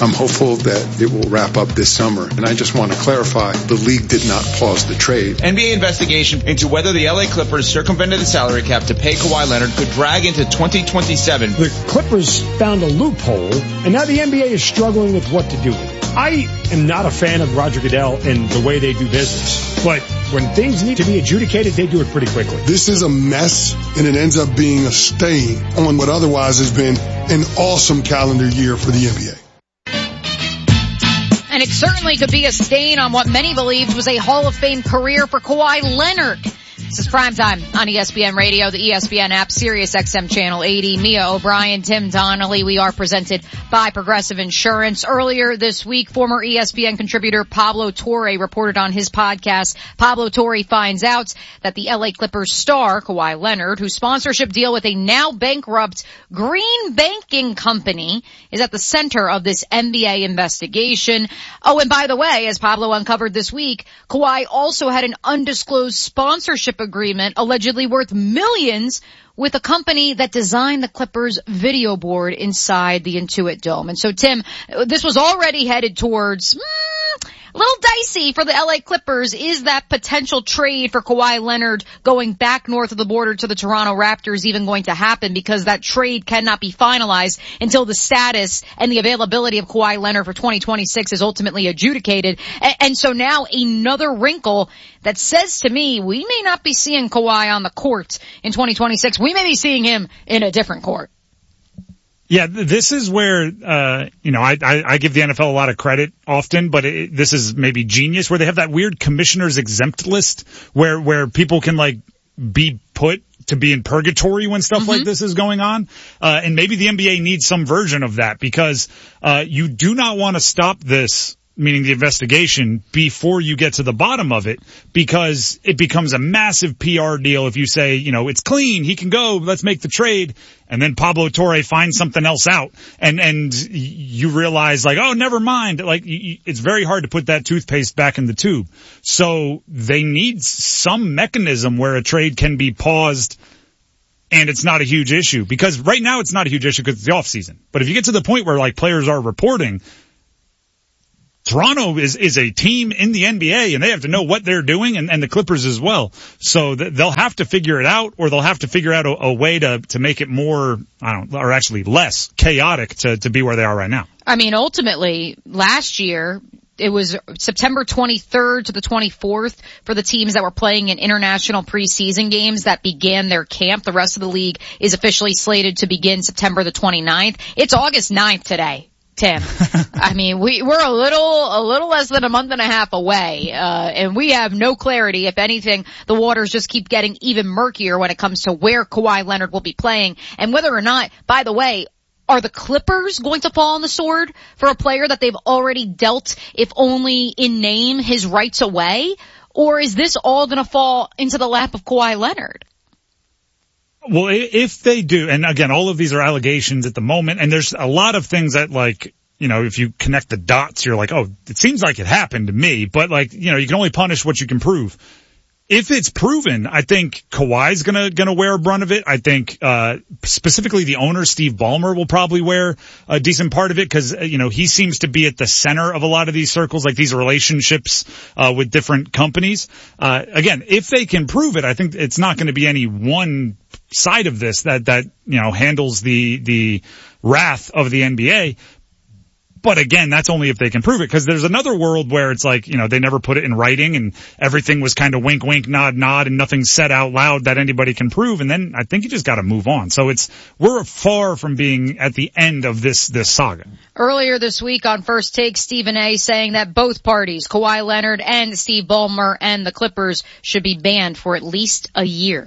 I'm hopeful that it will wrap up this summer. And I just want to clarify, the league did not pause the trade. NBA investigation into whether the LA Clippers circumvented the salary cap to pay Kawhi Leonard could drag into 2027. The Clippers found a loophole, and now the NBA is struggling with what to do with it. I am not a fan of Roger Goodell and the way they do business, but when things need to be adjudicated, they do it pretty quickly. This is a mess, and it ends up being a stain on what otherwise has been an awesome calendar year for the NBA. And it certainly could be a stain on what many believed was a Hall of Fame career for Kawhi Leonard. This is Primetime on ESPN Radio, the ESPN app, Sirius XM Channel 80. Mia O'Brien, Tim Donnelly. We are presented by Progressive Insurance. Earlier this week, former ESPN contributor Pablo Torre reported on his podcast. Pablo Torre finds out that the LA Clippers star, Kawhi Leonard, whose sponsorship deal with a now bankrupt green banking company is at the center of this NBA investigation. Oh, and by the way, as Pablo uncovered this week, Kawhi also had an undisclosed sponsorship agreement allegedly worth millions with a company that designed the Clippers video board inside the Intuit Dome. And so, Tim, this was already headed towards a little dicey for the LA Clippers. Is that potential trade for Kawhi Leonard going back north of the border to the Toronto Raptors even going to happen? Because that trade cannot be finalized until the status and the availability of Kawhi Leonard for 2026 is ultimately adjudicated. And so now another wrinkle that says to me we may not be seeing Kawhi on the court in 2026. We may be seeing him in a different court. Yeah, this is where, I give the NFL a lot of credit often, but this is maybe genius, where they have that weird commissioner's exempt list where people can be put to be in purgatory when stuff like this is going on. And maybe the NBA needs some version of that, because, you do not want to stop this, meaning the investigation, before you get to the bottom of it, because it becomes a massive PR deal if you say, it's clean, he can go, let's make the trade, and then Pablo Torre finds something else out, and you realize, oh, never mind. It's very hard to put that toothpaste back in the tube. So they need some mechanism where a trade can be paused and it's not a huge issue, because right now it's not a huge issue because it's the off season. But if you get to the point where players are reporting, Toronto is a team in the NBA, and they have to know what they're doing, and the Clippers as well. So they'll have to figure it out, or they'll have to figure out a way to make it more, or actually less chaotic to be where they are right now. I mean, ultimately, last year, it was September 23rd to the 24th for the teams that were playing in international preseason games that began their camp. The rest of the league is officially slated to begin September the 29th. It's August 9th today, Tim. I mean, we're a little less than a month and a half away, and we have no clarity. If anything, the waters just keep getting even murkier when it comes to where Kawhi Leonard will be playing and whether or not, by the way, are the Clippers going to fall on the sword for a player that they've already dealt, if only in name, his rights away? Or is this all going to fall into the lap of Kawhi Leonard? Well, if they do, and again, all of these are allegations at the moment, and there's a lot of things that if you connect the dots, you're like, oh, it seems like it happened to me, but you can only punish what you can prove. If it's proven, I think Kawhi's gonna wear a brunt of it. I think, specifically the owner, Steve Ballmer, will probably wear a decent part of it, cause, he seems to be at the center of a lot of these circles, these relationships, with different companies. Again, if they can prove it, I think it's not gonna be any one side of this that handles the wrath of the NBA. But again, that's only if they can prove it, because there's another world where it's they never put it in writing and everything was kind of wink, wink, nod, nod, and nothing said out loud that anybody can prove. And then I think you just got to move on. So we're far from being at the end of this saga. Earlier this week on First Take, Stephen A. saying that both parties, Kawhi Leonard and Steve Ballmer and the Clippers, should be banned for at least a year.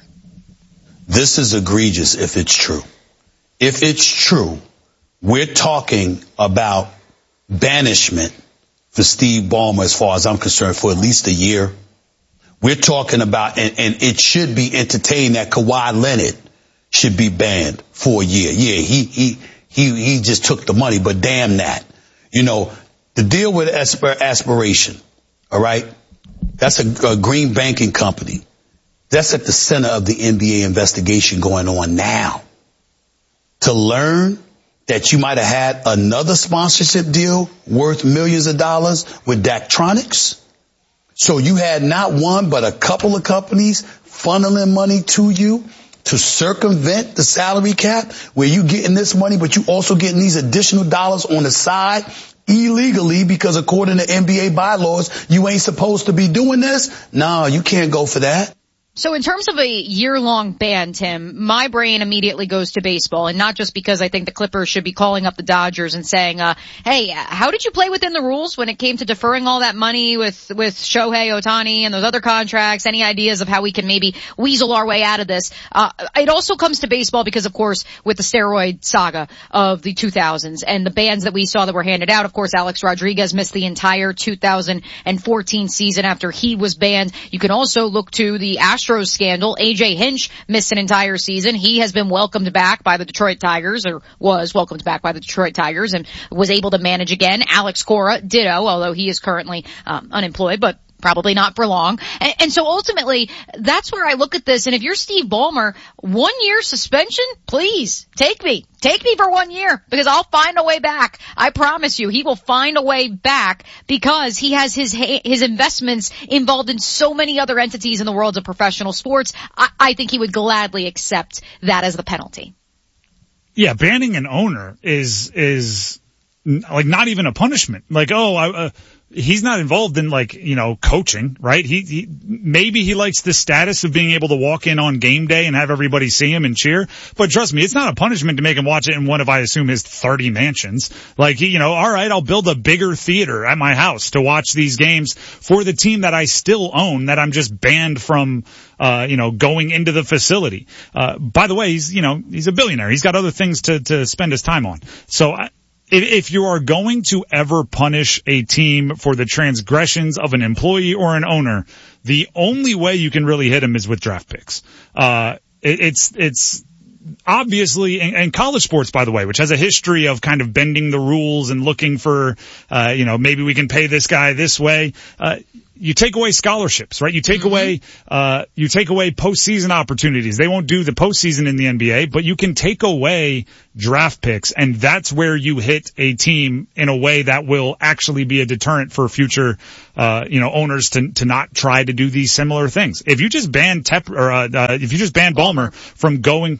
This is egregious if it's true. If it's true, we're talking about banishment for Steve Ballmer, as far as I'm concerned, for at least a year. We're talking about, and it should be entertained that Kawhi Leonard should be banned for a year. Yeah, he just took the money, but damn that. The deal with Aspiration, all right? That's a green banking company. That's at the center of the NBA investigation going on now. To learn that you might have had another sponsorship deal worth millions of dollars with Daktronics. So you had not one, but a couple of companies funneling money to you to circumvent the salary cap, where you getting this money, but you also getting these additional dollars on the side illegally, because according to NBA bylaws, you ain't supposed to be doing this. No, you can't go for that. So in terms of a year-long ban, Tim, my brain immediately goes to baseball, and not just because I think the Clippers should be calling up the Dodgers and saying, hey, how did you play within the rules when it came to deferring all that money with Shohei Ohtani and those other contracts? Any ideas of how we can maybe weasel our way out of this? It also comes to baseball because, of course, with the steroid saga of the 2000s and the bans that we saw that were handed out, of course, Alex Rodriguez missed the entire 2014 season after he was banned. You can also look to the Astros scandal. A.J. Hinch missed an entire season. He has been welcomed back by the Detroit Tigers, or was welcomed back by the Detroit Tigers, and was able to manage again. Alex Cora, ditto, although he is currently unemployed, but probably not for long. And so ultimately, that's where I look at this. And if you're Steve Ballmer, 1 year suspension, please take me. Take me for 1 year, because I'll find a way back. I promise you, he will find a way back, because he has his investments involved in so many other entities in the world of professional sports. I think he would gladly accept that as the penalty. Yeah, banning an owner is like not even a punishment. Like, he's not involved in, like, coaching, right? He maybe he likes the status of being able to walk in on game day and have everybody see him and cheer. But trust me, it's not a punishment to make him watch it in one of, I assume, his 30 mansions. Like, all right, I'll build a bigger theater at my house to watch these games for the team that I still own, that I'm just banned from, going into the facility. By the way, he's a billionaire. He's got other things to spend his time on. So if you are going to ever punish a team for the transgressions of an employee or an owner, the only way you can really hit them is with draft picks. It's obviously, and college sports, by the way, which has a history of kind of bending the rules and looking for, maybe we can pay this guy this way. You take away scholarships, right? You take away postseason opportunities. They won't do the postseason in the NBA, but you can take away draft picks, and that's where you hit a team in a way that will actually be a deterrent for future, owners to not try to do these similar things. If you just ban if you just ban Ballmer from going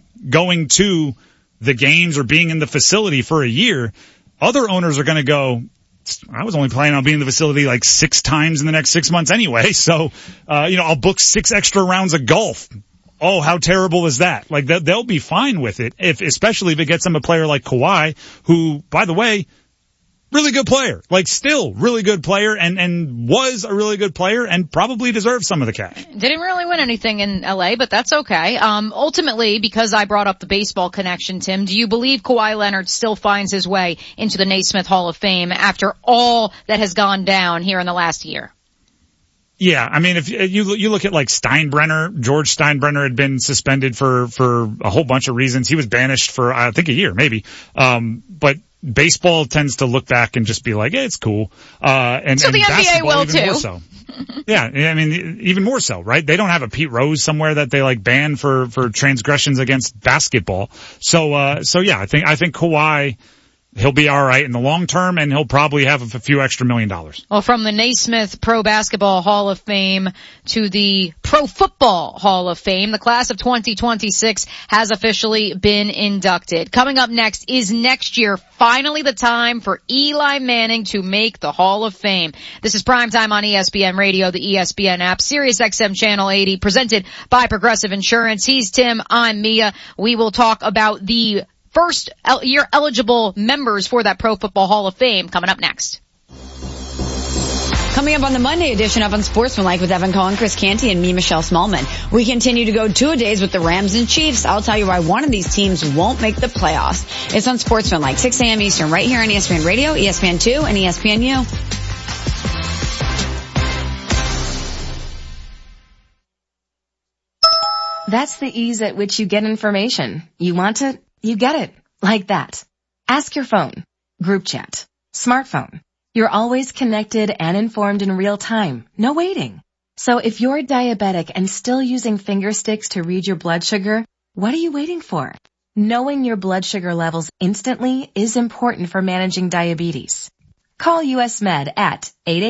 to the games or being in the facility for a year, other owners are going to go, I was only planning on being in the facility like 6 times in the next 6 months anyway. So, I'll book 6 extra rounds of golf. Oh, how terrible is that? Like, they'll be fine with it, especially if it gets them a player like Kawhi, who, by the way, really good player, like still really good player, and was a really good player and probably deserves some of the cash. Didn't really win anything in LA, but that's okay. Ultimately, because I brought up the baseball connection, Tim, do you believe Kawhi Leonard still finds his way into the Naismith Hall of Fame after all that has gone down here in the last year? Yeah, I mean, if you look at like Steinbrenner, George Steinbrenner had been suspended for a whole bunch of reasons. He was banished for, I think, a year, maybe. But baseball tends to look back and just be like, it's cool. And the NBA will even too. More so. Yeah, I mean, even more so, right? They don't have a Pete Rose somewhere that they like ban for transgressions against basketball. So yeah, I think Kawhi, he'll be all right in the long term, and he'll probably have a few extra $1 million. Well, from the Naismith Pro Basketball Hall of Fame to the Pro Football Hall of Fame, the class of 2026 has officially been inducted. Coming up next is next year, finally the time for Eli Manning to make the Hall of Fame. This is Primetime on ESPN Radio, the ESPN app, Sirius XM Channel 80, presented by Progressive Insurance. He's Tim, I'm Mia. We will talk about the first year eligible members for that Pro Football Hall of Fame coming up next. Coming up on the Monday edition of Unsportsmanlike with Evan Cohen, Chris Canty, and me, Michelle Smallman. We continue to go 2-a-days with the Rams and Chiefs. I'll tell you why one of these teams won't make the playoffs. It's Unsportsmanlike, 6 a.m. Eastern, right here on ESPN Radio, ESPN2, and ESPNU. That's the ease at which you get information. You want it, you get it. Like that. Ask your phone. Group chat. Smartphone. You're always connected and informed in real time. No waiting. So if you're diabetic and still using finger sticks to read your blood sugar, what are you waiting for? Knowing your blood sugar levels instantly is important for managing diabetes. Call US Med at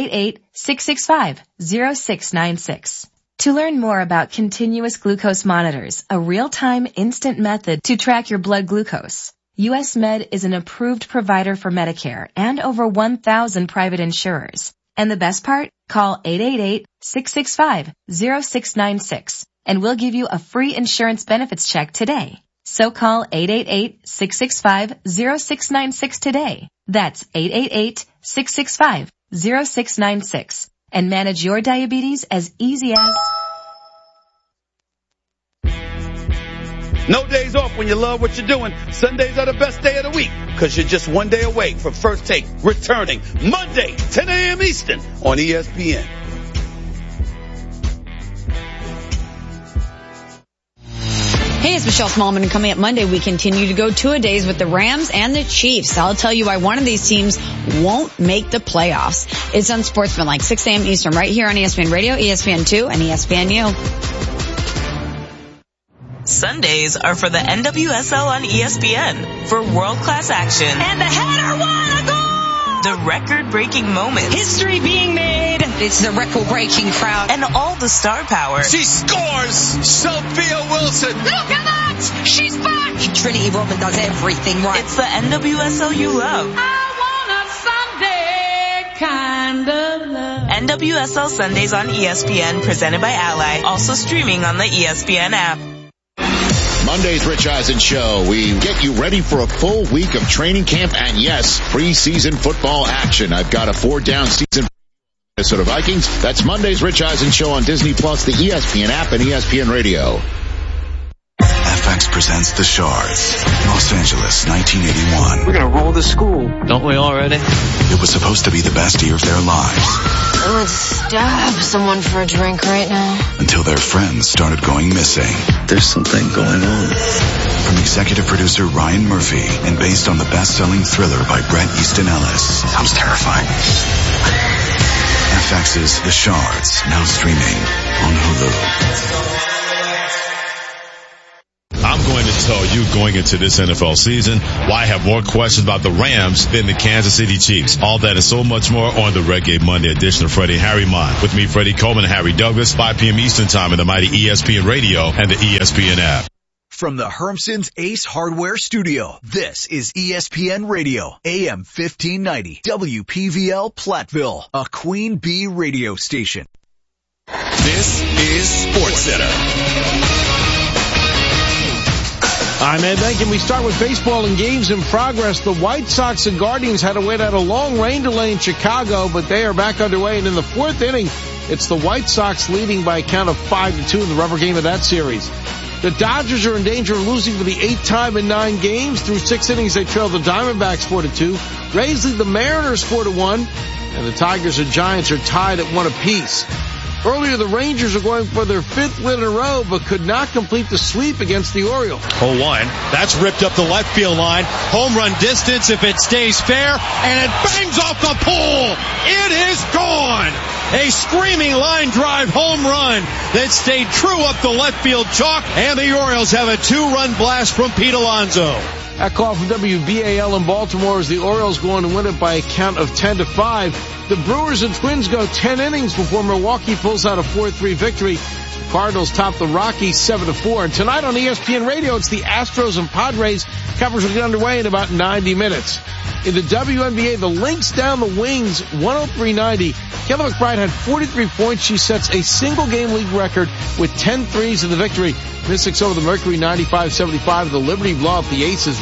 888-665-0696. To learn more about continuous glucose monitors, a real-time instant method to track your blood glucose, US Med is an approved provider for Medicare and over 1,000 private insurers. And the best part? Call 888-665-0696 and we'll give you a free insurance benefits check today. So call 888-665-0696 today. That's 888-665-0696 and manage your diabetes as easy as... No days off when you love what you're doing. Sundays are the best day of the week because you're just one day away from First Take returning Monday, 10 a.m. Eastern on ESPN. Hey, it's Michelle Smallman, and coming up Monday, we continue to go two-a-days with the Rams and the Chiefs. I'll tell you why one of these teams won't make the playoffs. It's Unsportsmanlike, 6 a.m. Eastern, right here on ESPN Radio, ESPN2, and ESPNU. Sundays are for the NWSL on ESPN for world-class action. And the header won a goal! The record-breaking moments. History being made. It's the record-breaking crowd. And all the star power. She scores! Sophia Wilson! Look at that! She's back! Trinity Rodman does everything right. It's the NWSL you love. I want a Sunday kind of love. NWSL Sundays on ESPN, presented by Ally. Also streaming on the ESPN app. Monday's Rich Eisen Show. We get you ready for a full week of training camp and, yes, preseason football action. I've got a 4-down season for the Minnesota Vikings. That's Monday's Rich Eisen Show on Disney+, the ESPN app, and ESPN Radio. FX presents The Shards, Los Angeles, 1981. We're going to roll the school, don't we already? It was supposed to be the best year of their lives. I would stab someone for a drink right now. Until their friends started going missing. There's something going on. From executive producer Ryan Murphy and based on the best-selling thriller by Bret Easton Ellis. Sounds terrifying. FX's The Shards, now streaming on Hulu. I'm going to tell you going into this NFL season why I have more questions about the Rams than the Kansas City Chiefs. All that and so much more on the Red Gate Monday edition of Freddie and Harry Mon. With me, Freddie Coleman and Harry Douglas, 5 p.m. Eastern Time in the mighty ESPN Radio and the ESPN app. From the Hermson's Ace Hardware Studio, this is ESPN Radio, AM 1590, WPVL Platteville, a Queen Bee radio station. This is SportsCenter. I'm Ed Benkin. We start with baseball and games in progress. The White Sox and Guardians had to wait out a long rain delay in Chicago, but they are back underway. And in the fourth inning, it's the White Sox leading by a count of 5-2 in the rubber game of that series. The Dodgers are in danger of losing for the 8th time in 9 games. Through 6 innings, they trail the Diamondbacks 4-2. Rays lead the Mariners 4-1. And the Tigers and Giants are tied at 1 apiece. Earlier, the Rangers are going for their 5th win in a row, but could not complete the sweep against the Orioles. 0-1. That's ripped up the left field line. Home run distance if it stays fair, and it bangs off the pole. It is gone. A screaming line drive home run that stayed true up the left field chalk, and the Orioles have a 2-run blast from Pete Alonso. That call from WBAL in Baltimore is the Orioles going to win it by a count of 10-5. The Brewers and Twins go 10 innings before Milwaukee pulls out a 4-3 victory. The Cardinals top the Rockies 7-4. And tonight on ESPN Radio, it's the Astros and Padres. Coverage will get underway in about 90 minutes. In the WNBA, the Lynx down the Wings, 103-90. Kevin McBride had 43 points. She sets a single-game league record with 10 threes in the victory. Mystics over the Mercury 95-75. The Liberty blow up the Aces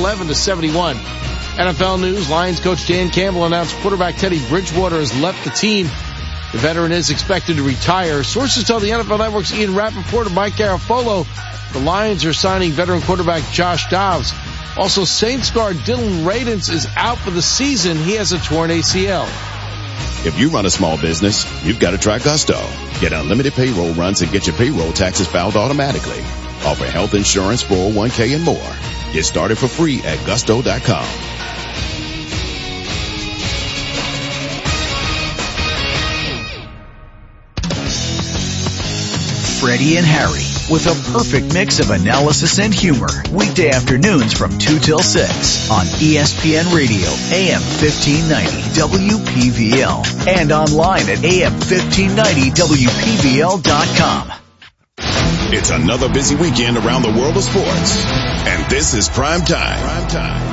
111-71. NFL news, Lions coach Dan Campbell announced quarterback Teddy Bridgewater has left the team. The veteran is expected to retire. Sources tell the NFL Network's Ian Rappaport and Mike Garafolo the Lions are signing veteran quarterback Josh Dobbs. Also, Saints guard Dylan Radins is out for the season. He has a torn ACL. If you run a small business, you've got to try Gusto. Get unlimited payroll runs and get your payroll taxes filed automatically. Offer health insurance, 401k, and more. Get started for free at gusto.com. Freddie and Harry with a perfect mix of analysis and humor. Weekday afternoons from 2 till 6 on ESPN Radio, AM 1590 WPVL, and online at AM1590WPVL.com. It's another busy weekend around the world of sports, and this is Prime Time.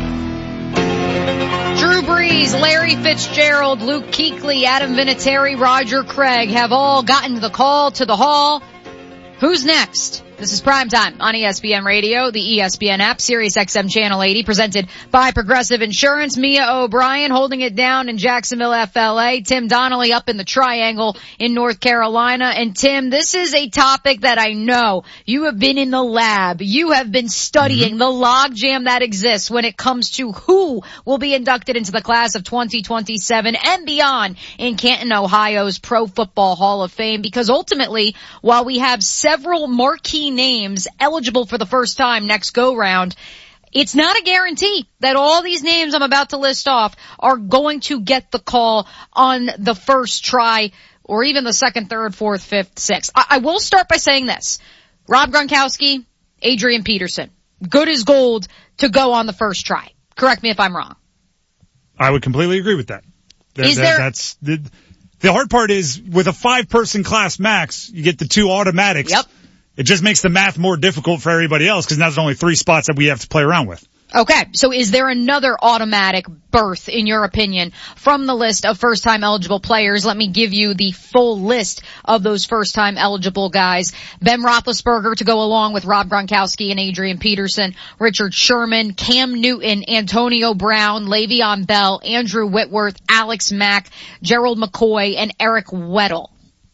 Drew Brees, Larry Fitzgerald, Luke Kuechly, Adam Vinatieri, Roger Craig have all gotten the call to the hall. Who's next? This is Primetime on ESPN Radio, the ESPN app, Sirius XM Channel 80, presented by Progressive Insurance. Mia O'Brien holding it down in Jacksonville, FLA. Tim Donnelly up in the Triangle in North Carolina. And Tim, this is a topic that I know you have been in the lab. You have been studying the logjam that exists when it comes to who will be inducted into the class of 2027 and beyond in Canton, Ohio's Pro Football Hall of Fame. Because ultimately, while we have several marquee names eligible for the first time next go round, it's not a guarantee that all these names I'm about to list off are going to get the call on the first try or even the second, third, fourth, fifth, sixth. I will start by saying this. Rob Gronkowski, Adrian Peterson, good as gold to go on the first try. Correct me if I'm wrong. I would completely agree with that. That's the hard part is with a 5-person class max, you get the 2 automatics. Yep. It just makes the math more difficult for everybody else because now there's only 3 spots that we have to play around with. Okay, so is there another automatic berth, in your opinion, from the list of first-time eligible players? Let me give you the full list of those first-time eligible guys. Ben Roethlisberger to go along with Rob Gronkowski and Adrian Peterson, Richard Sherman, Cam Newton, Antonio Brown, Le'Veon Bell, Andrew Whitworth, Alex Mack, Gerald McCoy, and Eric Weddle.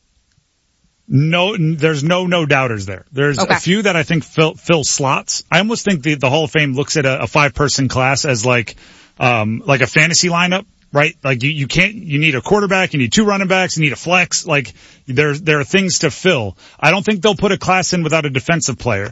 No, there's no doubters there. There's a few that I think fill slots. I almost think the Hall of Fame looks at a 5-person class as like a fantasy lineup, right? Like you need a quarterback, you need 2 running backs, you need a flex. Like there are things to fill. I don't think they'll put a class in without a defensive player.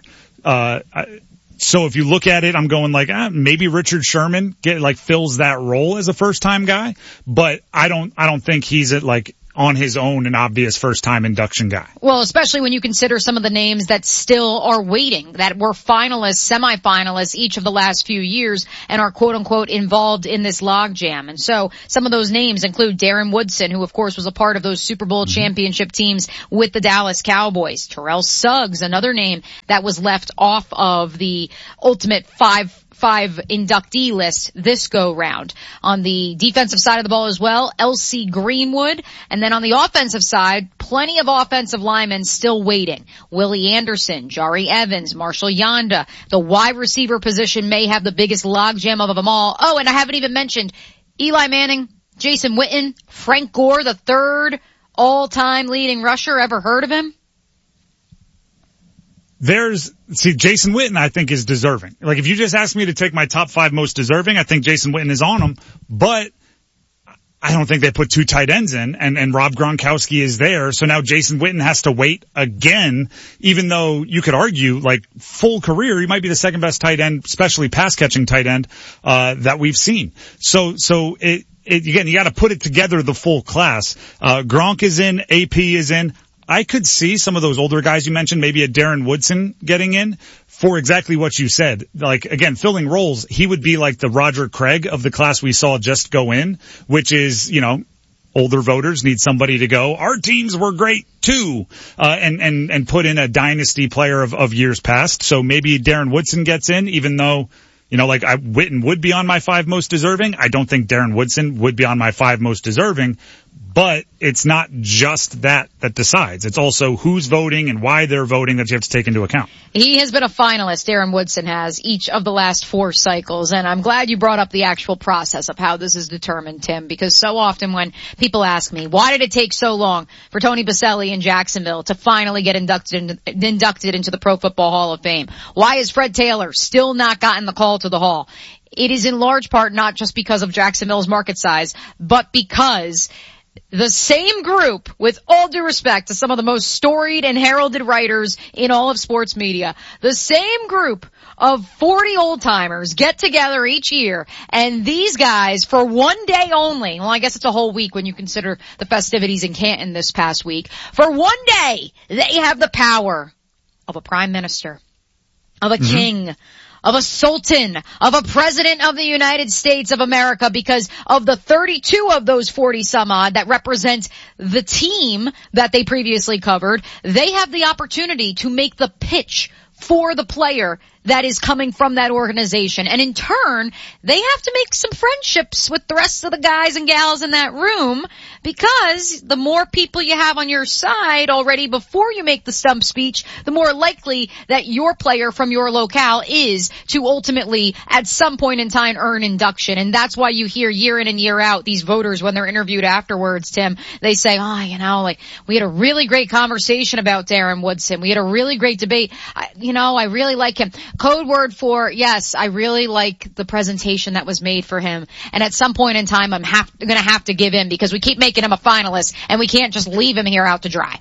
So if you look at it, I'm going like, maybe Richard Sherman fills that role as a first time guy, but I don't think he's on his own an obvious first-time induction guy. Well, especially when you consider some of the names that still are waiting, that were finalists, semifinalists each of the last few years and are quote-unquote involved in this logjam. And so some of those names include Darren Woodson, who of course was a part of those Super Bowl championship teams with the Dallas Cowboys. Terrell Suggs, another name that was left off of the ultimate five inductee list this go round. On the defensive side of the ball as well, L.C. Greenwood. And then on the offensive side, plenty of offensive linemen still waiting. Willie Anderson, Jari Evans, Marshall Yanda. The wide receiver position may have the biggest logjam of them all. Oh, and I haven't even mentioned Eli Manning, Jason Witten, Frank Gore, the 3rd all-time leading rusher. Ever heard of him? Jason Witten, I think, is deserving. Like, if you just ask me to take my top 5 most deserving, I think Jason Witten is on them, but I don't think they put 2 tight ends in, and Rob Gronkowski is there, so now Jason Witten has to wait again, even though you could argue, full career, he might be the second best tight end, especially pass-catching tight end, that we've seen. So again, you gotta put it together, the full class. Gronk is in, AP is in. I could see some of those older guys you mentioned, maybe a Darren Woodson getting in for exactly what you said. Again, filling roles, he would be like the Roger Craig of the class we saw just go in, which is, older voters need somebody to go, our teams were great too, and put in a dynasty player of years past. So maybe Darren Woodson gets in, even though, Witten would be on my 5 most deserving. I don't think Darren Woodson would be on my 5 most deserving. But it's not just that decides. It's also who's voting and why they're voting that you have to take into account. He has been a finalist, Darren Woodson has, each of the last 4 cycles. And I'm glad you brought up the actual process of how this is determined, Tim, because so often when people ask me, why did it take so long for Tony Boselli in Jacksonville to finally get inducted into the Pro Football Hall of Fame? Why has Fred Taylor still not gotten the call to the Hall? It is in large part not just because of Jacksonville's market size, but because the same group, with all due respect to some of the most storied and heralded writers in all of sports media, the same group of 40 old-timers get together each year, and these guys, for one day only, well, I guess it's a whole week when you consider the festivities in Canton this past week, for one day, they have the power of a prime minister, of a king, of a sultan, of a president of the United States of America, because of the 32 of those 40 some odd that represent the team that they previously covered, they have the opportunity to make the pitch for the player that is coming from that organization. And in turn, they have to make some friendships with the rest of the guys and gals in that room, because the more people you have on your side already before you make the stump speech, the more likely that your player from your locale is to ultimately, at some point in time, earn induction. And that's why you hear year in and year out these voters, when they're interviewed afterwards, Tim, they say, we had a really great conversation about Darren Woodson. We had a really great debate. I really like him. Code word for, yes, I really like the presentation that was made for him. And at some point in time, I'm going to have to give in, because we keep making him a finalist, and we can't just leave him here out to dry.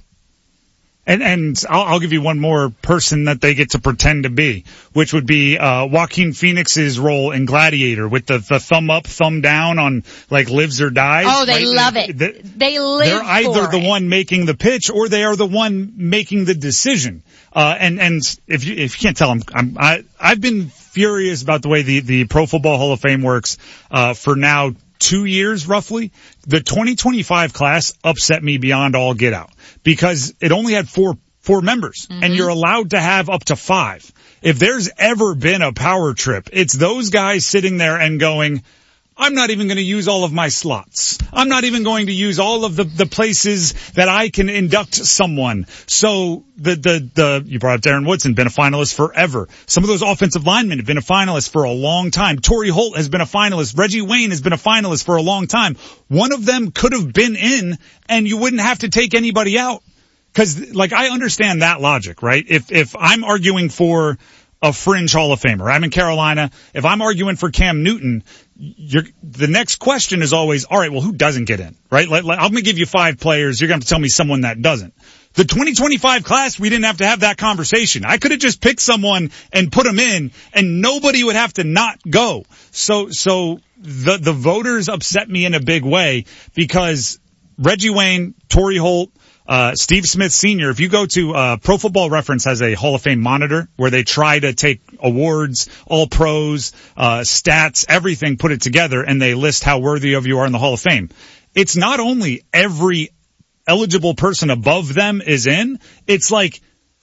And I'll give you one more person that they get to pretend to be, which would be Joaquin Phoenix's role in Gladiator, with the thumb up, thumb down on like lives or dies. Oh, they love it. They live They're either the it. one making the pitch, or they are the one making the decision. And if you can't tell, I've been furious about the way the Pro Football Hall of Fame works for now 2 years roughly. The 2025 class upset me beyond all get out, because it only had four members, and you're allowed to have up to 5. If there's ever been a power trip, it's those guys sitting there and going, I'm not even going to use all of my slots. I'm not even going to use all of the places that I can induct someone. So you brought up Darren Woodson, been a finalist forever. Some of those offensive linemen have been a finalist for a long time. Torrey Holt has been a finalist. Reggie Wayne has been a finalist for a long time. One of them could have been in, and you wouldn't have to take anybody out. Cause I understand that logic, right? If I'm arguing for a fringe Hall of Famer, I'm in Carolina. If I'm arguing for Cam Newton, the next question is always, all right, well, who doesn't get in, right? I'm going to give you 5 players. You're going to have to tell me someone that doesn't. The 2025 class, we didn't have to have that conversation. I could have just picked someone and put them in, and nobody would have to not go. So the voters upset me in a big way, because Reggie Wayne, Torrey Holt, Steve Smith Sr., if you go to Pro Football Reference has a Hall of Fame monitor where they try to take awards, all pros, stats, everything, put it together, and they list how worthy of you are in the Hall of Fame. It's not only every eligible person above them is in, it's like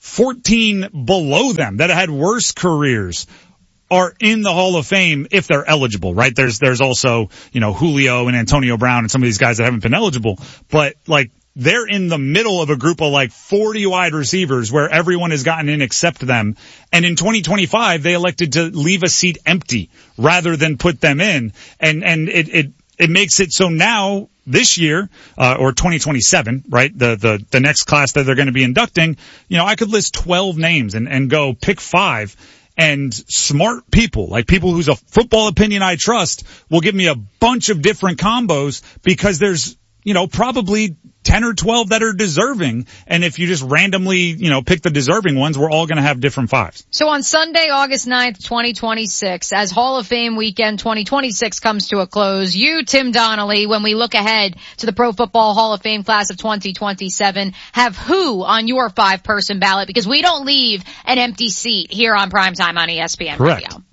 14 below them that had worse careers are in the Hall of Fame if they're eligible, right? There's also, Julio and Antonio Brown and some of these guys that haven't been eligible, but they're in the middle of a group of 40 wide receivers where everyone has gotten in except them. And in 2025, they elected to leave a seat empty rather than put them in. And it makes it so now this year, or 2027, right? The next class that they're going to be inducting, I could list 12 names and go pick 5. And smart people, people whose a football opinion I trust, will give me a bunch of different combos, because there's, probably 10 or 12 that are deserving. And if you just randomly, pick the deserving ones, we're all going to have different 5s. So on Sunday, August 9th, 2026, as Hall of Fame weekend 2026 comes to a close, you, Tim Donnelly, when we look ahead to the Pro Football Hall of Fame class of 2027, have who on your 5-person ballot? Because we don't leave an empty seat here on Primetime on ESPN Correct. Radio.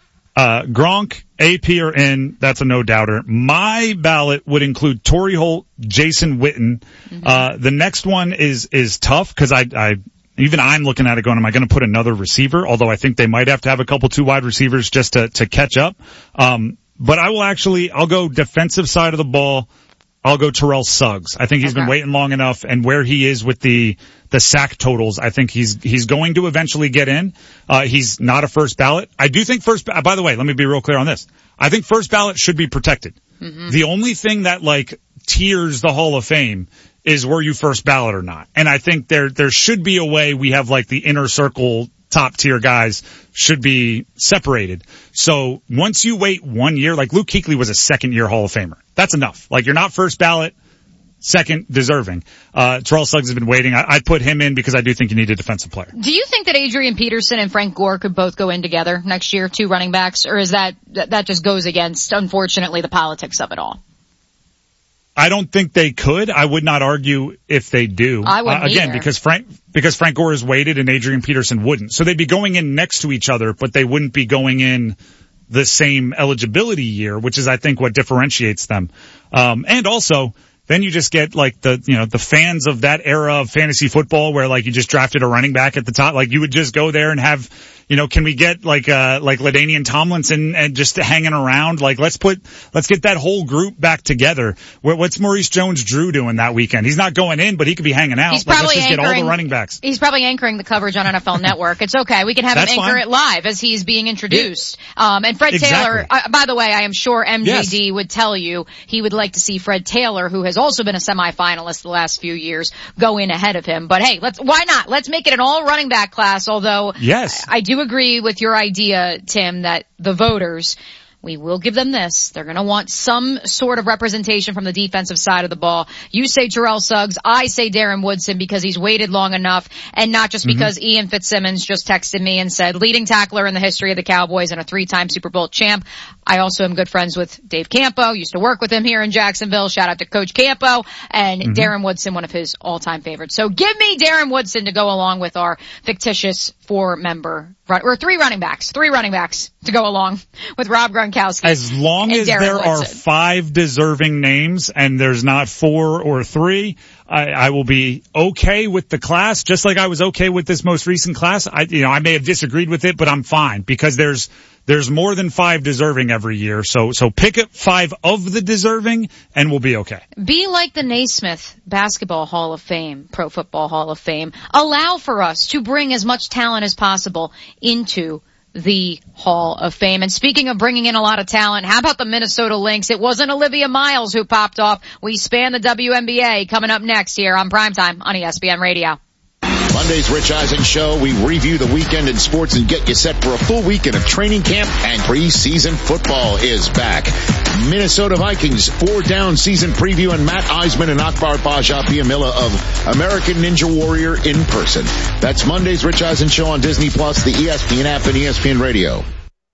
Gronk, AP are in. That's a no-doubter. My ballot would include Torrey Holt, Jason Witten. The next one is tough, because even I'm looking at it going, am I going to put another receiver? Although I think they might have to have a couple 2 wide receivers just to catch up. But I'll go defensive side of the ball. I'll go Terrell Suggs. I think he's been waiting long enough, and where he is with the sack totals, I think he's going to eventually get in. He's not a first ballot. I do think by the way, let me be real clear on this. I think first ballot should be protected. The only thing that tiers the Hall of Fame is were you first ballot or not. And I think there should be a way we have the inner circle top tier guys should be separated. So once you wait 1 year, Luke Kuechly was a second-year Hall of Famer. That's enough. You're not first ballot, second deserving. Terrell Suggs has been waiting. I'd put him in because I do think you need a defensive player. Do you think that Adrian Peterson and Frank Gore could both go in together next year, 2 running backs, or is that just goes against, unfortunately, the politics of it all? I don't think they could. I would not argue if they do. I wouldn't again, either. because Frank Gore is weighted and Adrian Peterson wouldn't. So they'd be going in next to each other, but they wouldn't be going in the same eligibility year, which is, I think, what differentiates them. And also, then you just get like the fans of that era of fantasy football where like you just drafted a running back at the top. Like you would just go there and have, can we get like LaDainian Tomlinson and just hanging around? Like let's get that whole group back together. What's Maurice Jones-Drew doing that weekend? He's not going in, but he could be hanging out. He's probably let's just get all the running backs. He's probably anchoring the coverage on NFL Network. It's okay. We can have him anchor it live as he's being introduced. And Fred Taylor, by the way, I am sure MJD would tell you he would like to see Fred Taylor, who has also been a semifinalist the last few years, go in ahead of him. But hey, why not? Let's make it an all running back class, although I do agree with your idea, Tim, that the voters, we will give them this. They're going to want some sort of representation from the defensive side of the ball. You say Terrell Suggs. I say Darren Woodson because he's waited long enough, and not just because Ian Fitzsimmons just texted me and said leading tackler in the history of the Cowboys and a 3-time Super Bowl champ. I also am good friends with Dave Campo. Used to work with him here in Jacksonville. Shout out to Coach Campo. And Darren Woodson, one of his all-time favorites. So give me Darren Woodson to go along with our fictitious 4-member or 3 running backs to go along with Rob Gronkowski. As long as there are 5 deserving names and there's not 4 or 3, I will be okay with the class, just like I was okay with this most recent class. I may have disagreed with it, but I'm fine because there's more than 5 deserving every year. So pick up 5 of the deserving and we'll be okay. Be like the Naismith Basketball Hall of Fame, Pro Football Hall of Fame. Allow for us to bring as much talent as possible into the Hall of Fame. And speaking of bringing in a lot of talent, how about the Minnesota Lynx? It wasn't Olivia Miles who popped off. We span the WNBA coming up next here on Primetime on ESPN Radio. Monday's Rich Eisen Show. We review the weekend in sports and get you set for a full weekend of training camp, and preseason football is back. Minnesota Vikings 4-down season preview, and Matt Eisman and Akbar Baja-Biamila of American Ninja Warrior in person. That's Monday's Rich Eisen Show on Disney Plus, the ESPN app, and ESPN Radio.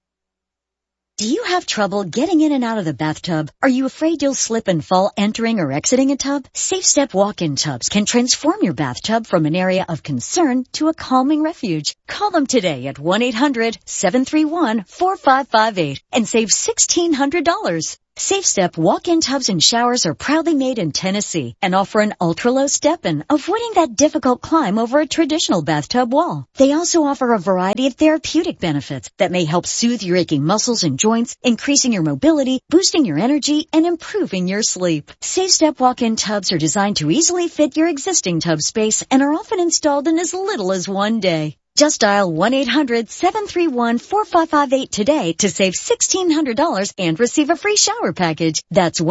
Do you have trouble getting in and out of the bathtub? Are you afraid you'll slip and fall entering or exiting a tub? Safe Step walk-in tubs can transform your bathtub from an area of concern to a calming refuge. Call them today at 1-800-731-4558 and save $1,600. Safe Step walk-in tubs and showers are proudly made in Tennessee and offer an ultra-low step-in, avoiding that difficult climb over a traditional bathtub wall. They also offer a variety of therapeutic benefits that may help soothe your aching muscles and joints, increasing your mobility, boosting your energy, and improving your sleep. Safe Step walk-in tubs are designed to easily fit your existing tub space and are often installed in as little as 1 day. Just dial 1-800-731-4558 today to save $1,600 and receive a free shower package. That's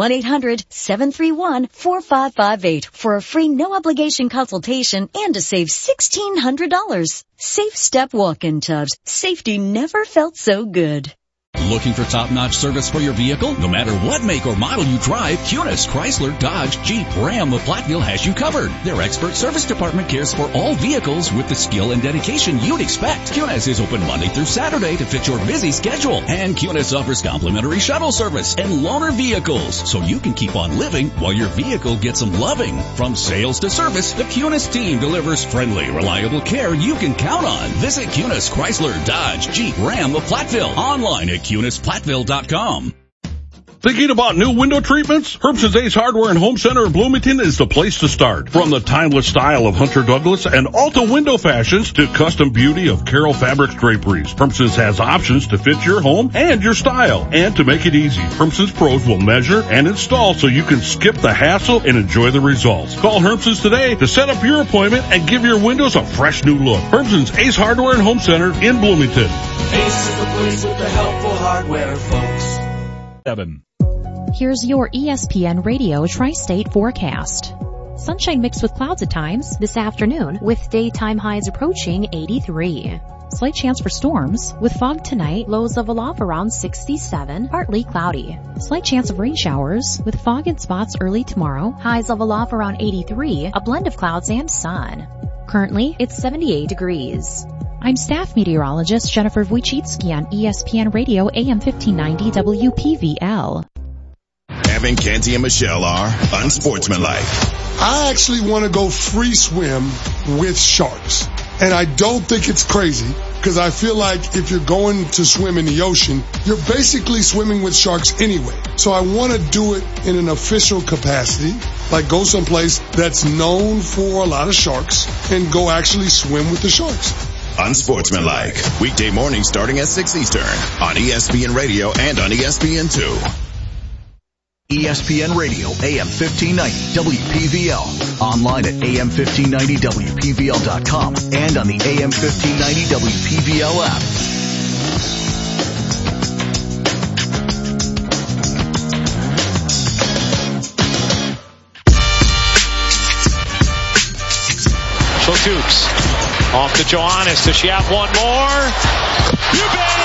1-800-731-4558 for a free no-obligation consultation and to save $1,600. Safe Step walk-in tubs. Safety never felt so good. Looking for top-notch service for your vehicle? No matter what make or model you drive, Kunis, Chrysler, Dodge, Jeep, Ram of Platteville has you covered. Their expert service department cares for all vehicles with the skill and dedication you'd expect. Kunis is open Monday through Saturday to fit your busy schedule. And Kunis offers complimentary shuttle service and loaner vehicles, so you can keep on living while your vehicle gets some loving. From sales to service, the Kunis team delivers friendly, reliable care you can count on. Visit Kunis, Chrysler, Dodge, Jeep, Ram of Platteville online at KunisPlatteville.com. Thinking about new window treatments? Herbson's Ace Hardware and Home Center in Bloomington is the place to start. From the timeless style of Hunter Douglas and Alta window fashions to custom beauty of Carroll Fabrics draperies, Herbson's has options to fit your home and your style. And to make it easy, Herbson's pros will measure and install so you can skip the hassle and enjoy the results. Call Herbson's today to set up your appointment and give your windows a fresh new look. Herbson's Ace Hardware and Home Center in Bloomington. Ace is the place with the helpful hardware, folks. 7. Here's your ESPN Radio Tri-State forecast. Sunshine mixed with clouds at times this afternoon with daytime highs approaching 83. Slight chance for storms with fog tonight, lows level off around 67, partly cloudy. Slight chance of rain showers with fog in spots early tomorrow, highs level off around 83, a blend of clouds and sun. Currently, it's 78 degrees. I'm staff meteorologist Jennifer Wojcicki on ESPN Radio AM 1590 WPVL. Kevin, Canty, and Michelle are unsportsmanlike. I actually want to go free swim with sharks. And I don't think it's crazy because I feel like if you're going to swim in the ocean, you're basically swimming with sharks anyway. So I want to do it in an official capacity, like go someplace that's known for a lot of sharks and go actually swim with the sharks. Unsportsmanlike. Weekday mornings starting at 6 Eastern on ESPN Radio and on ESPN2. ESPN Radio, AM 1590, WPVL. Online at AM1590WPVL.com and on the AM 1590 WPVL app. Toops off to Johannes. Does she have one more? You bet!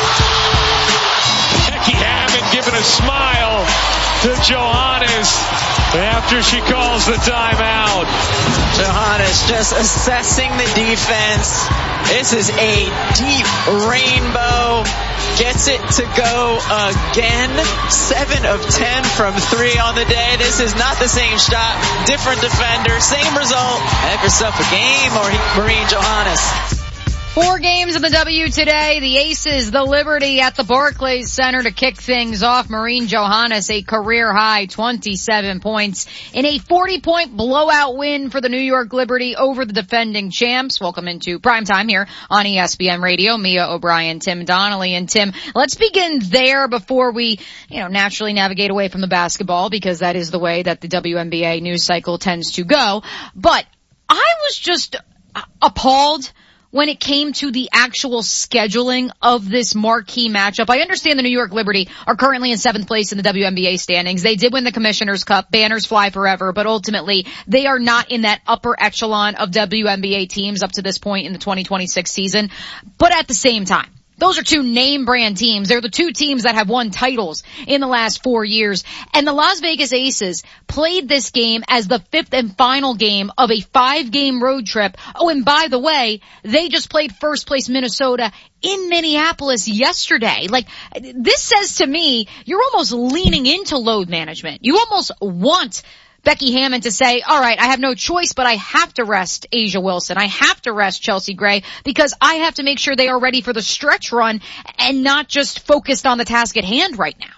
Becky Hammond giving a smile to Johannes after she calls the timeout. Johannes just assessing the defense. This is a deep rainbow. Gets it to go again. 7 of 10 from 3 on the day. This is not the same shot. Different defender. Same result. Have yourself a game, or Marine Johannes. 4 games in the W today. The Aces, the Liberty at the Barclays Center to kick things off. Marine Johannes, a career-high 27 points in a 40-point blowout win for the New York Liberty over the defending champs. Welcome into primetime here on ESPN Radio. Mia O'Brien, Tim Donnelly. And Tim, let's begin there before we, naturally navigate away from the basketball, because that is the way that the WNBA news cycle tends to go. But I was just appalled when it came to the actual scheduling of this marquee matchup. I understand the New York Liberty are currently in 7th place in the WNBA standings. They did win the Commissioner's Cup. Banners fly forever, but ultimately they are not in that upper echelon of WNBA teams up to this point in the 2026 season. But at the same time, those are 2 name brand teams. They're the 2 teams that have won titles in the last 4 years. And the Las Vegas Aces played this game as the 5th and final game of a 5-game road trip. Oh, and by the way, they just played first place Minnesota in Minneapolis yesterday. Like, this says to me, you're almost leaning into load management. You almost want Becky Hammond to say, all right, I have no choice, but I have to rest Asia Wilson. I have to rest Chelsea Gray because I have to make sure they are ready for the stretch run and not just focused on the task at hand right now.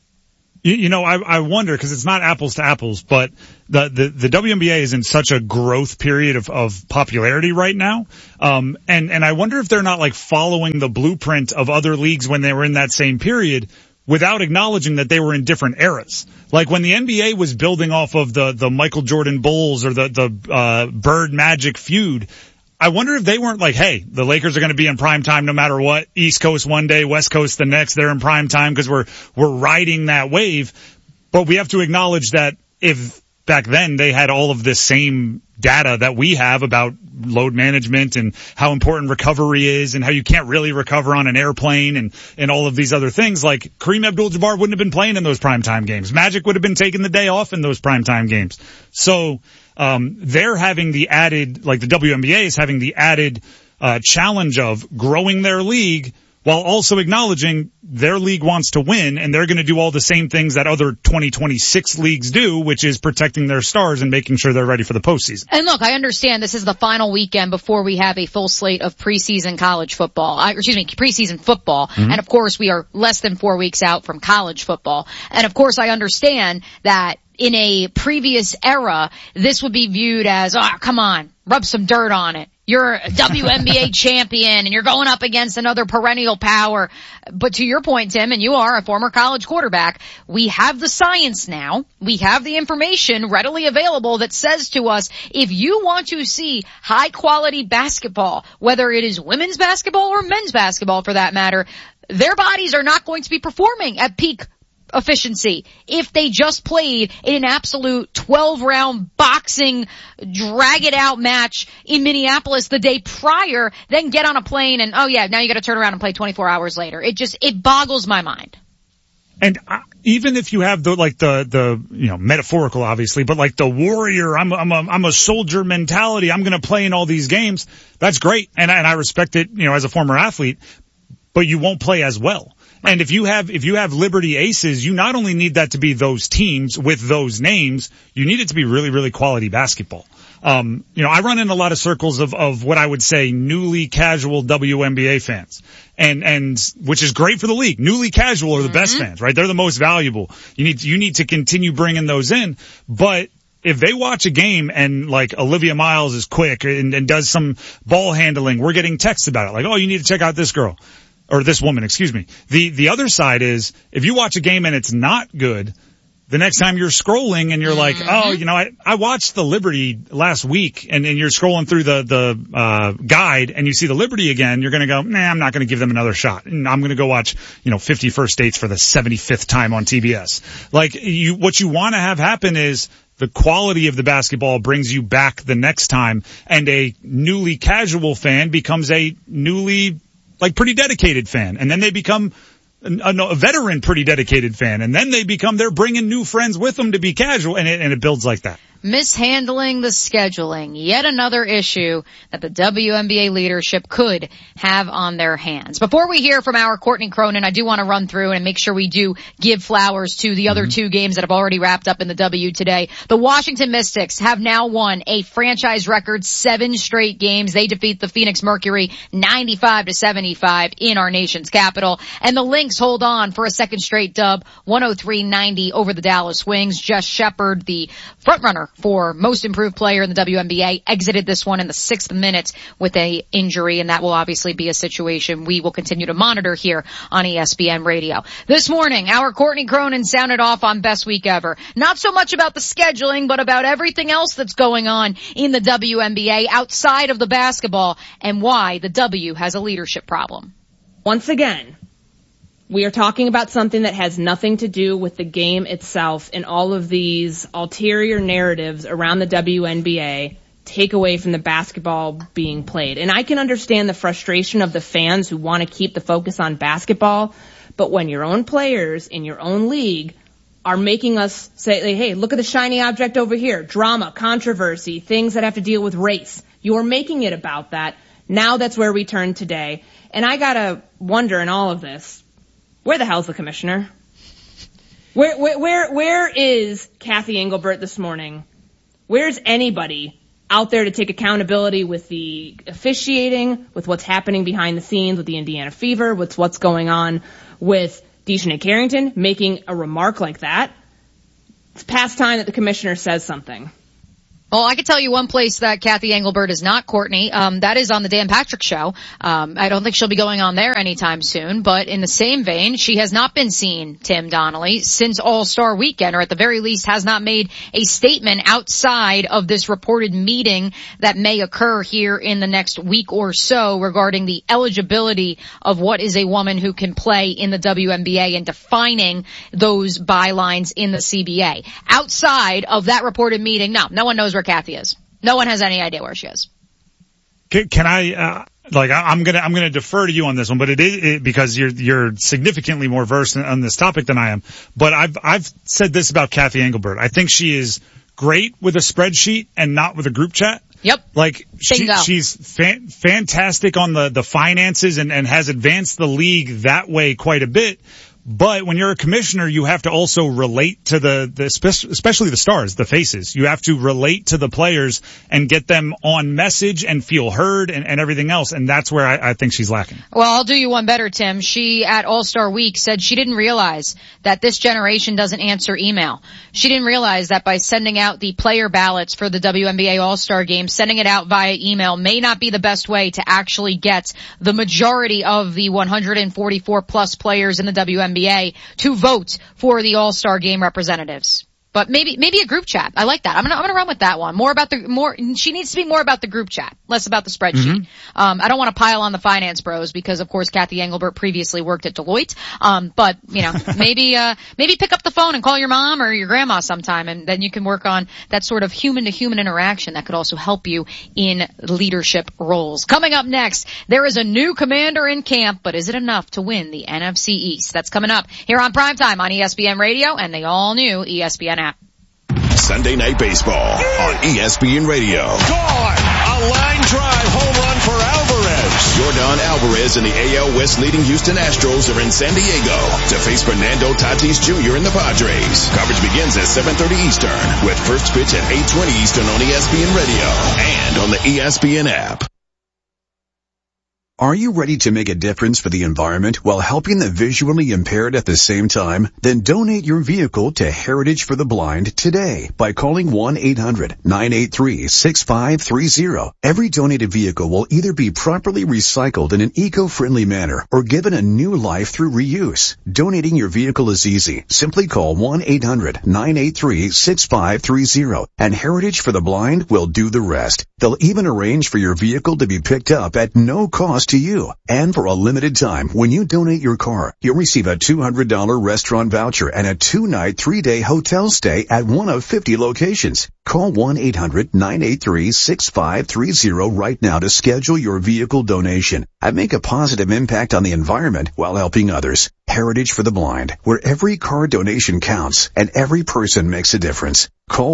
I wonder, because it's not apples to apples, but the WNBA is in such a growth period of popularity right now. And I wonder if they're not like following the blueprint of other leagues when they were in that same period, without acknowledging that they were in different eras. Like when the NBA was building off of the Michael Jordan Bulls or the Bird Magic feud, I wonder if they weren't like, hey, the Lakers are going to be in prime time no matter what. East Coast one day, West Coast the next. They're in prime time because we're riding that wave. But we have to acknowledge that if back then they had all of this same data that we have about load management and how important recovery is and how you can't really recover on an airplane and all of these other things, like Kareem Abdul-Jabbar wouldn't have been playing in those primetime games. Magic would have been taking the day off in those primetime games. So they're having the added, like the WNBA is having the added challenge of growing their league while also acknowledging their league wants to win, and they're going to do all the same things that other 2026 leagues do, which is protecting their stars and making sure they're ready for the postseason. And look, I understand this is the final weekend before we have a full slate of preseason college football. Preseason football. Mm-hmm. And of course, we are less than 4 weeks out from college football. And of course, I understand that in a previous era, this would be viewed as, oh, come on, rub some dirt on it. You're a WNBA champion and you're going up against another perennial power. But to your point, Tim, and you are a former college quarterback, we have the science now. We have the information readily available that says to us, if you want to see high quality basketball, whether it is women's basketball or men's basketball for that matter, their bodies are not going to be performing at peak efficiency if they just played in an absolute 12-round boxing drag it out match in Minneapolis the day prior, then get on a plane and, oh yeah, now you got to turn around and play 24 hours later. It boggles my mind. And even if you have the metaphorical obviously, but like the warrior, I'm a soldier mentality, I'm going to play in all these games, that's great. And I respect it, as a former athlete, but you won't play as well. And if you have Liberty Aces, you not only need that to be those teams with those names, you need it to be really, really quality basketball. I run in a lot of circles of what I would say newly casual WNBA fans. And which is great for the league. Newly casual are the best fans, right? They're the most valuable. You need to continue bringing those in. But if they watch a game and like Olivia Miles is quick and does some ball handling, we're getting texts about it. Like, oh, you need to check out this girl. Or this woman, excuse me. The other side is, if you watch a game and it's not good, the next time you're scrolling and you're like, oh, I watched the Liberty last week, and you're scrolling through the guide and you see the Liberty again, you're gonna go, nah, I'm not gonna give them another shot. And I'm gonna go watch, 50 First Dates for the 75th time on TBS. Like, what you wanna have happen is, the quality of the basketball brings you back the next time, and a newly casual fan becomes a newly, pretty dedicated fan. And then they become a veteran pretty dedicated fan. And then they're bringing new friends with them to be casual, and it builds like that. Mishandling the scheduling, yet another issue that the WNBA leadership could have on their hands. Before we hear from our Courtney Cronin, I do want to run through and make sure we do give flowers to the other two games that have already wrapped up in the W today. The Washington Mystics have now won a franchise record 7 straight games. They defeat the Phoenix Mercury 95-75 in our nation's capital. And the Lynx hold on for a second straight dub, 103-90 over the Dallas Wings. Jess Shepard, the frontrunner for most improved player in the WNBA, exited this one in the 6th minute with a injury, and that will obviously be a situation we will continue to monitor here on ESPN Radio. This morning, our Courtney Cronin sounded off on Best Week Ever. Not so much about the scheduling, but about everything else that's going on in the WNBA outside of the basketball, and why the W has a leadership problem. Once again, we are talking about something that has nothing to do with the game itself, and all of these ulterior narratives around the WNBA take away from the basketball being played. And I can understand the frustration of the fans who want to keep the focus on basketball, but when your own players in your own league are making us say, hey, look at the shiny object over here, drama, controversy, things that have to deal with race. You're making it about that. Now that's where we turn today. And I gotta wonder in all of this, where the hell's the commissioner? Where is Kathy Engelbert this morning? Where's anybody out there to take accountability with the officiating, with what's happening behind the scenes with the Indiana Fever, with what's going on with Dejanay Carrington making a remark like that? It's past time that the commissioner says something. Well, I can tell you one place that Kathy Engelbert is not, Courtney. That is on the Dan Patrick Show. I don't think she'll be going on there anytime soon, but in the same vein, she has not been seen, Tim Donnelly, since All-Star Weekend, or at the very least has not made a statement outside of this reported meeting that may occur here in the next week or so regarding the eligibility of what is a woman who can play in the WNBA and defining those bylines in the CBA. Outside of that reported meeting, no one knows where Kathy is. No one has any idea where she is. Can I, I'm gonna defer to you on this one, but because you're significantly more versed on this topic than I am. But I've said this about Kathy Engelbert. I think she is great with a spreadsheet and not with a group chat. Yep. She's fantastic on the finances and has advanced the league that way quite a bit. But when you're a commissioner, you have to also relate to especially the stars, the faces. You have to relate to the players and get them on message and feel heard and everything else. And that's where I think she's lacking. Well, I'll do you one better, Tim. She, at All-Star Week, said she didn't realize that this generation doesn't answer email. She didn't realize that by sending out the player ballots for the WNBA All-Star Game, sending it out via email may not be the best way to actually get the majority of the 144 plus players in the WNBA to vote for the All-Star Game representatives. But maybe a group chat. I like that. I'm gonna run with that one. She needs to be more about the group chat, less about the spreadsheet. I don't want to pile on the finance bros because of course Kathy Engelbert previously worked at Deloitte. But maybe pick up the phone and call your mom or your grandma sometime, and then you can work on that sort of human to human interaction that could also help you in leadership roles. Coming up next, there is a new commander in camp, but is it enough to win the NFC East? That's coming up here on Primetime on ESPN Radio and the all new ESPN app. Sunday Night Baseball on ESPN Radio. Gone! A line drive home run for Alvarez. Yordan Alvarez and the AL West leading Houston Astros are in San Diego to face Fernando Tatis Jr. and the Padres. Coverage begins at 7:30 Eastern with first pitch at 8:20 Eastern on ESPN Radio and on the ESPN app. Are you ready to make a difference for the environment while helping the visually impaired at the same time? Then donate your vehicle to Heritage for the Blind today by calling 1-800-983-6530. Every donated vehicle will either be properly recycled in an eco-friendly manner or given a new life through reuse. Donating your vehicle is easy. Simply call 1-800-983-6530 and Heritage for the Blind will do the rest. They'll even arrange for your vehicle to be picked up at no cost to you. And for a limited time, when you donate your car, you'll receive a $200 restaurant voucher and a 2-night, 3-day hotel stay at one of 50 locations. Call 1-800-983-6530 right now to schedule your vehicle donation and make a positive impact on the environment while helping others. Heritage for the Blind, where every car donation counts and every person makes a difference. Call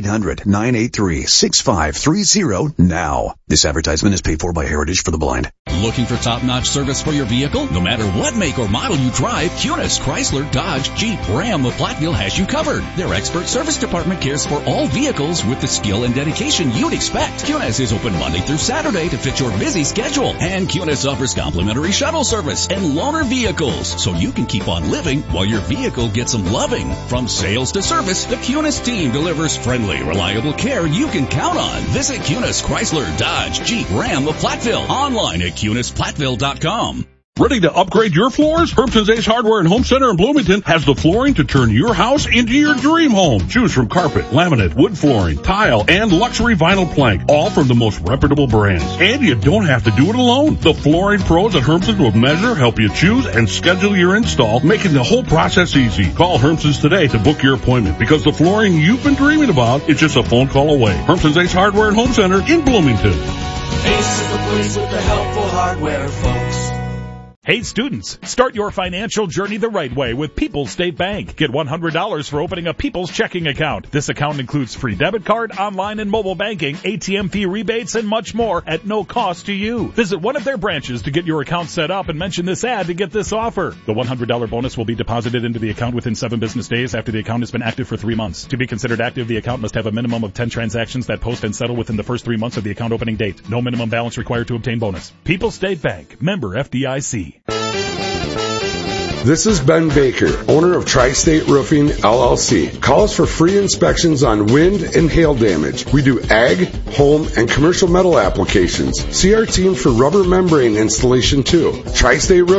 1-800-983-6530 now. This advertisement is paid for by Heritage for the Blind. Looking for top-notch service for your vehicle? No matter what make or model you drive, Cunis, Chrysler, Dodge, Jeep, Ram of Platteville has you covered. Their expert service department cares for all vehicles with the skill and dedication you'd expect. Cunis is open Monday through Saturday to fit your busy schedule. And Cunis offers complimentary shuttle service and loaner vehicles, so you can keep on living while your vehicle gets some loving. From sales to service, the Cunis team delivers friendly, reliable care you can count on. Visit Cunis, Chrysler, Dodge, Jeep, Ram of Platteville. Online at CunisPlatteville.com. Ready to upgrade your floors? Hermson's Ace Hardware and Home Center in Bloomington has the flooring to turn your house into your dream home. Choose from carpet, laminate, wood flooring, tile, and luxury vinyl plank, all from the most reputable brands. And you don't have to do it alone. The flooring pros at Hermson's will measure, help you choose, and schedule your install, making the whole process easy. Call Hermson's today to book your appointment, because the flooring you've been dreaming about is just a phone call away. Hermson's Ace Hardware and Home Center in Bloomington. Ace is the place with the helpful hardware, folks. Hey students, start your financial journey the right way with People's State Bank. Get $100 for opening a People's checking account. This account includes free debit card, online and mobile banking, ATM fee rebates, and much more at no cost to you. Visit one of their branches to get your account set up and mention this ad to get this offer. The $100 bonus will be deposited into the account within 7 business days after the account has been active for 3 months. To be considered active, the account must have a minimum of 10 transactions that post and settle within the first 3 months of the account opening date. No minimum balance required to obtain bonus. People's State Bank. Member FDIC. This is Ben Baker, owner of Tri-State Roofing, LLC. Call us for free inspections on wind and hail damage. We do ag, home, and commercial metal applications. See our team for rubber membrane installation too. Tri-State Roofing.